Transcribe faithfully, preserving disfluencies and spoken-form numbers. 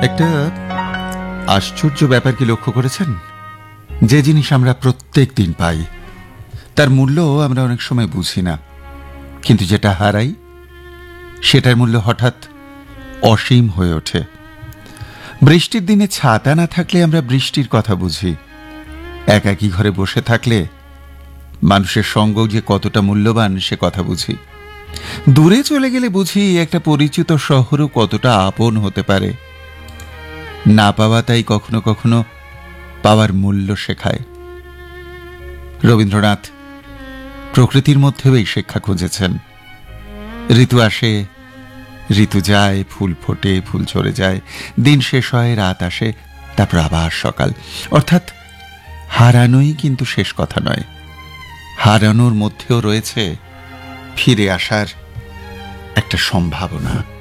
একটা আশ্চর্য ব্যাপার কি লক্ষ্য করেছেন? যে জিনিস আমরা প্রত্যেক দিন পাই তার মূল্য আমরা অনেক সময় বুঝি না, কিন্তু যেটা হারাই সেটার মূল্য হঠাৎ অসীম হয়ে ওঠে। বৃষ্টির দিনে ছাতা না থাকলে আমরা বৃষ্টির কথা বুঝি, একাকী ঘরে বসে থাকলে মানুষের সঙ্গ যে কতটা মূল্যবান সে কথা বুঝি, দূরে চলে গেলে বুঝি একটা পরিচিত শহরও কতটা আপন হতে পারে। না পাওয়া তাই কখনো কখনো পাওয়ার মূল্য শেখায়। রবীন্দ্রনাথ প্রকৃতির মধ্যেও এই শিক্ষা খুঁজেছেন। ঋতু আসে, ঋতু যায়, ফুল ফোটে, ফুল ঝরে যায়, দিন শেষ হয়, রাত আসে, তারপর আবার সকাল। অর্থাৎ হারানোই কিন্তু শেষ কথা নয়, হারানোর মধ্যেও রয়েছে ফিরে আসার একটা সম্ভাবনা।